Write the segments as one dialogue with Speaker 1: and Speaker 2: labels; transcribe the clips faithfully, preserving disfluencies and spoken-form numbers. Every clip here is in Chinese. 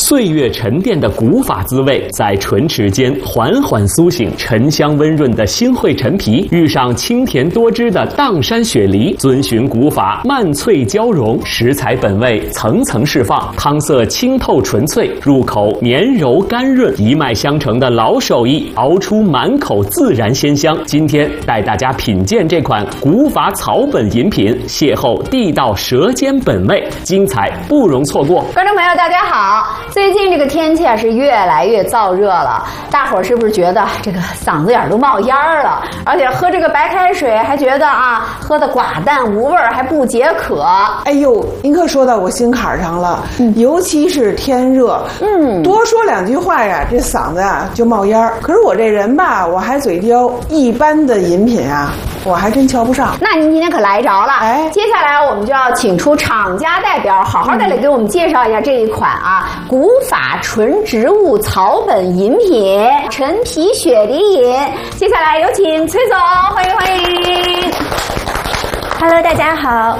Speaker 1: 岁月沉淀的古法滋味在唇齿间缓缓苏醒，沉香温润的新会陈皮遇上清甜多汁的砀山雪梨，遵循古法慢脆交融，食材本味层层释放，汤色清透纯粹，入口绵柔甘润，一脉相承的老手艺熬出满口自然鲜香。今天带大家品鉴这款古法草本饮品，邂逅地道舌尖本味，精彩不容错过。
Speaker 2: 观众朋友大家好，最近这个天气啊是越来越燥热了，大伙儿是不是觉得这个嗓子眼都冒烟了？而且喝这个白开水还觉得啊喝的寡淡无味，还不解渴。
Speaker 3: 哎呦，您可说到我心坎上了，嗯、尤其是天热，嗯，多说两句话呀，这嗓子啊就冒烟。可是我这人吧，我还嘴刁，一般的饮品啊，我还真瞧不上。
Speaker 2: 那您今天可来着了，哎，接下来我们就要请出厂家代表，好好的来给我们介绍一下这一款啊古法纯植物草本饮品陈皮雪梨饮。接下来有请崔总，欢迎欢迎。
Speaker 4: Hello， 大家好。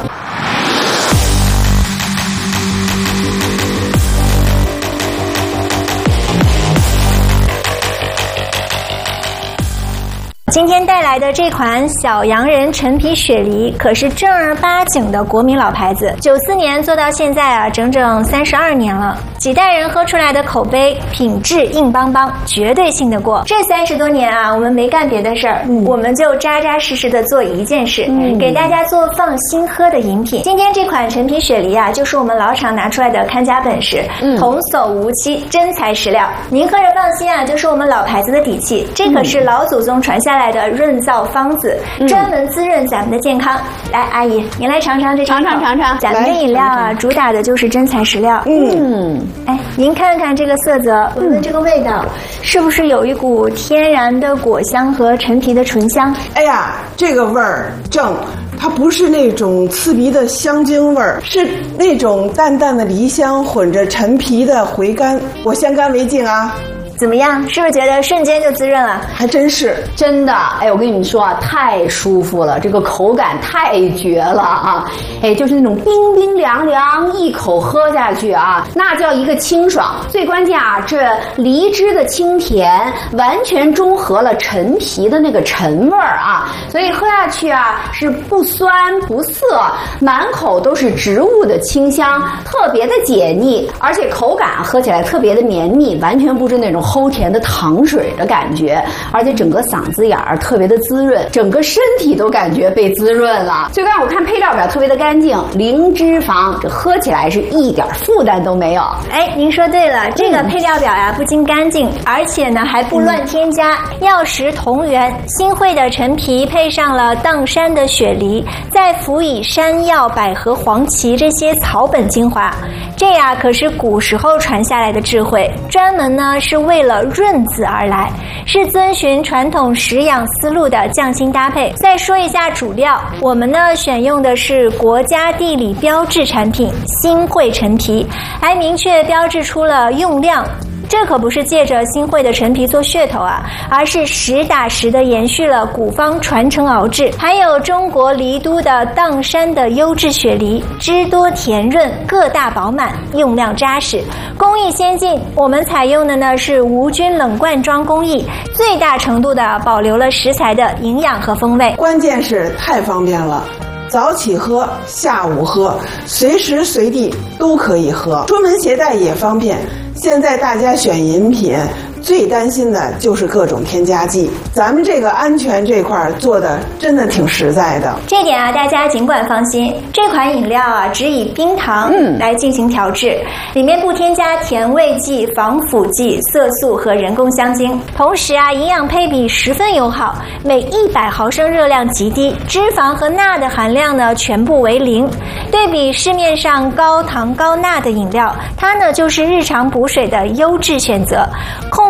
Speaker 4: 今天带来的这款小洋人陈皮雪梨可是正儿八经的国民老牌子，九四年做到现在啊，整整三十二年了，几代人喝出来的口碑品质硬邦邦，绝对信得过。这三十多年啊，我们没干别的事儿、嗯，我们就扎扎实实的做一件事、嗯，给大家做放心喝的饮品。今天这款陈皮雪梨啊，就是我们老厂拿出来的看家本事，嗯，童叟无欺，真材实料。您喝着放心啊，就是我们老牌子的底气。这可是老祖宗传下来的润燥方子，专门滋润咱们的健康。来，阿姨，您来尝尝这
Speaker 2: 尝尝尝尝。
Speaker 4: 咱们的饮料啊，主打的就是真材实料。嗯，哎，您看看这个色泽，闻闻这个味道，是不是有一股天然的果香和陈皮的醇香？
Speaker 3: 哎呀，这个味儿正。它不是那种刺鼻的香精味儿，是那种淡淡的梨香混着陈皮的回甘，我先干为敬啊！
Speaker 4: 怎么样？是不是觉得瞬间就滋润了？
Speaker 3: 还真是，
Speaker 2: 真的。哎，我跟你们说啊，太舒服了，这个口感太绝了啊！哎，就是那种冰冰凉凉，一口喝下去啊，那叫一个清爽。最关键啊，这梨汁的清甜完全中和了陈皮的那个陈味儿啊，所以喝下去啊是不酸不涩，满口都是植物的清香，特别的解腻，而且口感喝起来特别的绵密，完全不是那种齁甜的糖水的感觉，而且整个嗓子眼儿特别的滋润，整个身体都感觉被滋润了。最刚我看配料表特别的干净，零脂肪，这喝起来是一点负担都没有。
Speaker 4: 哎，您说对了，这个配料表呀、啊、不仅干净，而且呢还不乱添加，药食同源。新会的陈皮配上了砀山的雪梨，再辅以山药、百合、黄芪这些草本精华，这呀可是古时候传下来的智慧，专门呢是为了润子而来，是遵循传统食养思路的匠心搭配。再说一下主料，我们呢选用的是国家地理标志产品新会陈皮，还明确标志出了用量。这可不是借着新会的陈皮做噱头啊，而是实打实的延续了古方传承熬制。还有中国梨都的砀山的优质雪梨，汁多甜润，个大饱满，用料扎实，工艺先进。我们采用的呢是无菌冷罐装工艺，最大程度的保留了食材的营养和风味。
Speaker 3: 关键是太方便了。早起喝，下午喝，随时随地都可以喝，出门携带也方便。现在大家选饮品最担心的就是各种添加剂，咱们这个安全这块做的真的挺实在的。
Speaker 4: 这点啊，大家尽管放心，这款饮料啊只以冰糖来进行调制，嗯、里面不添加甜味剂、防腐剂、色素和人工香精。同时啊，营养配比十分友好，每一百毫升热量极低，脂肪和钠的含量呢全部为零。对比市面上高糖高钠的饮料，它呢就是日常补水的优质选择，控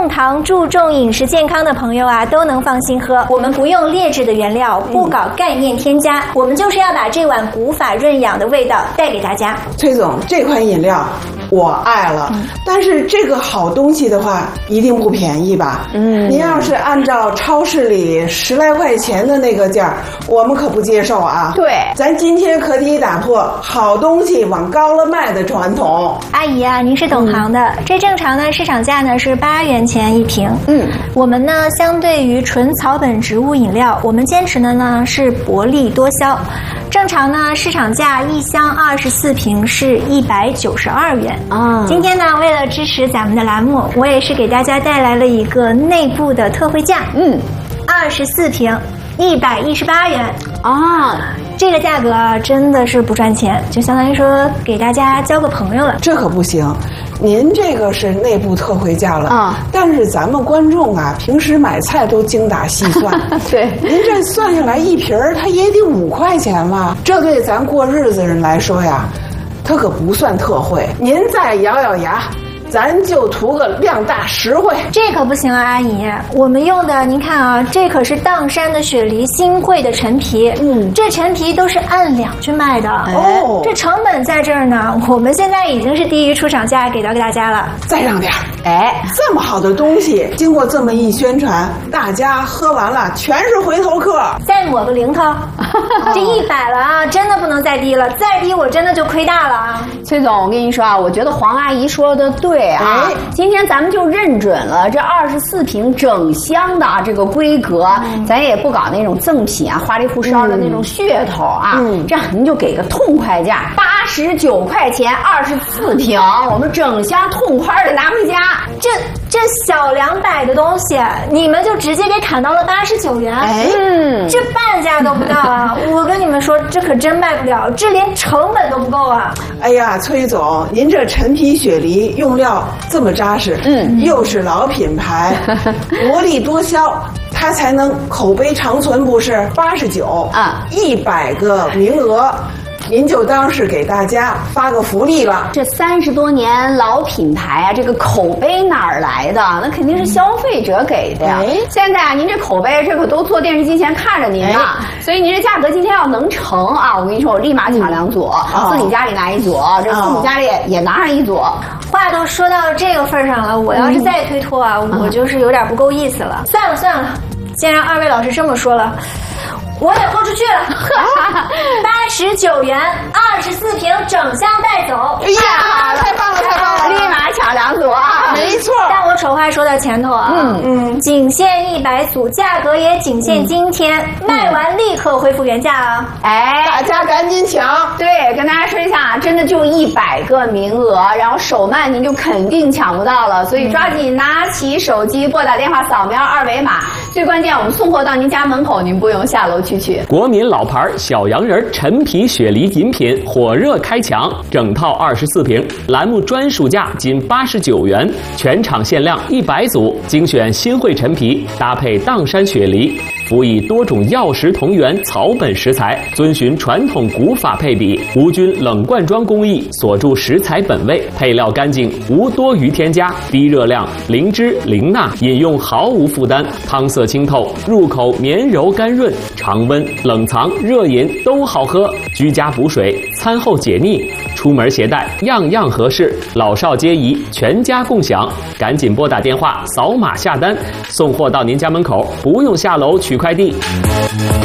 Speaker 4: 控糖、注重饮食健康的朋友啊，都能放心喝。我们不用劣质的原料，不搞概念添加，我们就是要把这碗古法润养的味道带给大家。
Speaker 3: 崔总，这款饮料我爱了，嗯、但是这个好东西的话，一定不便宜吧？嗯，您要是按照超市里十来块钱的那个价，我们可不接受啊。
Speaker 2: 对，
Speaker 3: 咱今天可得打破好东西往高了卖的传统。
Speaker 4: 阿姨啊，您是懂行的，嗯、这正常呢，市场价呢是八元钱一瓶。嗯，我们呢相对于纯草本植物饮料，我们坚持的呢是薄利多销。正常呢，市场价一箱二十四瓶是一百九十二元啊。今天呢，为了支持咱们的栏目，我也是给大家带来了一个内部的特惠价。嗯，二十四瓶一百一十八元啊。这个价格真的是不赚钱，就相当于说给大家交个朋友了。
Speaker 3: 这可不行，您这个是内部特惠价了啊！但是咱们观众啊，平时买菜都精打细算，
Speaker 2: 对，
Speaker 3: 您这算下来一瓶儿，它也得五块钱了。这对咱过日子人来说呀，它可不算特惠。您再咬咬牙，咱就图个量大实惠。
Speaker 4: 这可不行啊，阿姨，我们用的您看啊，这可是砀山的雪梨新汇的陈皮，嗯，这陈皮都是按两去卖的哦，这成本在这儿呢，我们现在已经是低于出厂价给到给大家了。
Speaker 3: 再让点儿，哎，这么好的东西，经过这么一宣传，大家喝完了全是回头客。
Speaker 4: 再抹个零头，这一百了啊，真的不能再低了，再低我真的就亏大了啊。
Speaker 2: 崔总，我跟你说啊，我觉得黄阿姨说的对。对啊，哎、今天咱们就认准了这二十四瓶整箱的啊这个规格，嗯、咱也不搞那种赠品啊、花里胡哨的那种噱头啊，嗯、这样您就给个痛快价，八十九块钱二十四瓶，我们整箱痛快的拿回家。
Speaker 4: 这这小两百的东西，你们就直接给砍到了八十九元，哎，嗯，这半价都不到啊！我跟你们说，这可真卖不了，这连成本都不够啊！
Speaker 3: 哎呀，崔总，您这陈皮雪梨用料这么扎实，嗯，又是老品牌，薄利多销，它才能口碑长存，不是？八十九啊，一百个名额。您就当是给大家发个福利了。
Speaker 2: 这三十多年老品牌啊，这个口碑哪儿来的？那肯定是消费者给的呀。哎、现在啊，您这口碑，这可都坐电视机前看着您呢。哎、所以您这价格今天要能成啊，我跟你说，我立马抢两组，嗯、自己家里拿一组，这父母家里也拿上一组。
Speaker 4: 话都说到这个份上了，我要是再推脱啊，嗯、我就是有点不够意思了。嗯、算了算了，既然二位老师这么说了。我也豁出去了，八十九元，二十四瓶，整箱带走。
Speaker 3: 哎呀，太棒了，太棒了！
Speaker 2: 立马抢两组啊！
Speaker 3: 没错。
Speaker 4: 但我丑话说到前头啊，嗯嗯，仅限一百组，价格也仅限今天，嗯、卖完立刻恢复原价啊！
Speaker 2: 哎，
Speaker 3: 大家赶紧抢！
Speaker 2: 对，跟大家说一下，真的就一百个名额，然后手慢您就肯定抢不到了，所以抓紧拿起手机，拨打电话，扫描二维码。最关键，我们送货到您家门口，您不用下楼去取。
Speaker 1: 国民老牌小洋人陈皮雪梨饮品火热开抢，整套二十四瓶，栏目专属价仅八十九元，全场限量一百组，精选新汇陈皮，搭配砀山雪梨，辅以多种药食同源草本食材，遵循传统古法配比，无菌冷罐装工艺，锁住食材本味，配料干净，无多余添加，低热量，零脂零钠，饮用毫无负担，汤色清透，入口绵柔甘润，常温冷藏热饮都好喝，居家补水，餐后解腻，出门携带样样合适，老少皆宜，全家共享。赶紧拨打电话，扫码下单，送货到您家门口，不用下楼取快递。